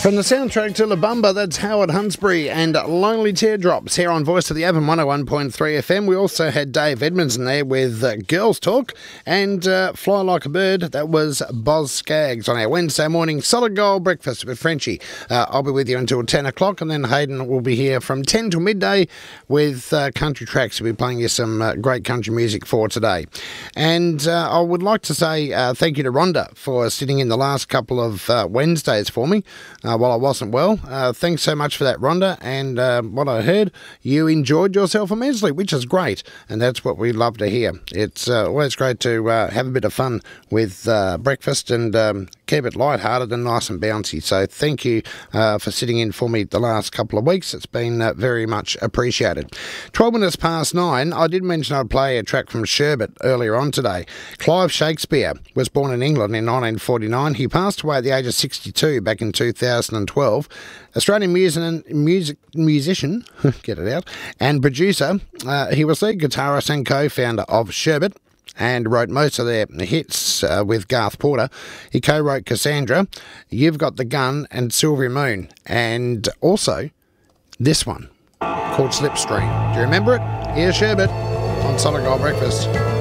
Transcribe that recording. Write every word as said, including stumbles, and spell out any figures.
From the soundtrack to La Bamba, that's Howard Hunsbury and Lonely Teardrops here on Voice of the Avon one oh one point three F M. We also had Dave Edmondson there with uh, Girls Talk and uh, Fly Like a Bird. That was Boz Scaggs on our Wednesday morning Solid Gold Breakfast with Frenchie. Uh, I'll be with you until ten o'clock, and then Hayden will be here from ten till midday with uh, Country Tracks. We'll be playing you some uh, great country music for today. And uh, I would like to say uh, thank you to Rhonda for sitting in the last couple of uh, Wednesdays for me. Uh, while I wasn't well. Uh, thanks so much for that, Rhonda. And uh, what I heard, you enjoyed yourself immensely, which is great. And that's what we love to hear. It's uh, always great to uh, have a bit of fun with uh, breakfast and um, keep it lighthearted and nice and bouncy. So thank you uh, for sitting in for me the last couple of weeks. It's been uh, very much appreciated. twelve minutes past nine, I did mention I'd play a track from Sherbet earlier on today. Clive Shakespeare was born in England in nineteen forty-nine. He passed away at the age of sixty-two back in two thousand twelve. Australian music, music musician, get it out, and producer. Uh, he was lead guitarist and co-founder of Sherbet and wrote most of their hits uh, with Garth Porter. He co-wrote Cassandra, You've Got the Gun, and Silver Moon, and also this one called Slipstream. Do you remember it? Here's Sherbet on Solid Gold Breakfast.